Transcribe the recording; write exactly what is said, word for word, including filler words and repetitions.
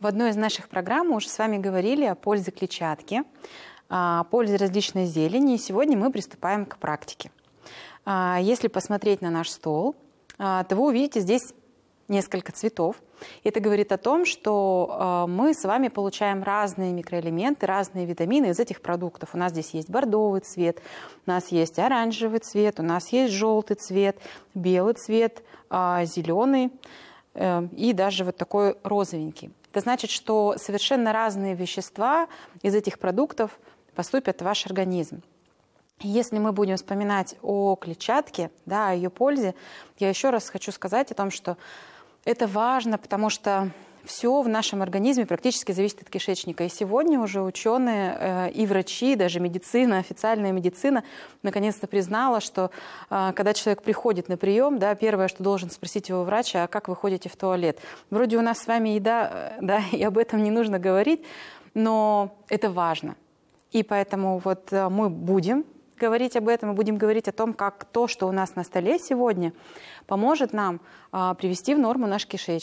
В одной из наших программ мы уже с вами говорили о пользе клетчатки, о пользе различной зелени, и сегодня мы приступаем к практике. Если посмотреть на наш стол, то вы увидите здесь несколько цветов. Это говорит о том, что мы с вами получаем разные микроэлементы, разные витамины из этих продуктов. У нас здесь есть бордовый цвет, у нас есть оранжевый цвет, у нас есть желтый цвет, белый цвет, зеленый и даже вот такой розовенький. Это значит, что совершенно разные вещества из этих продуктов поступят в ваш организм. Если мы будем вспоминать о клетчатке, да, о ее пользе, я еще раз хочу сказать о том, что это важно, потому что все в нашем организме практически зависит от кишечника. И сегодня уже ученые э, и врачи, даже медицина, официальная медицина, наконец-то признала, что э, когда человек приходит на прием, да, первое, что должен спросить его врач, а как вы ходите в туалет? Вроде у нас с вами еда, да, и об этом не нужно говорить, но это важно. И поэтому вот э, мы будем говорить об этом, мы будем говорить о том, как то, что у нас на столе сегодня, поможет нам а, привести в норму наш кишечник.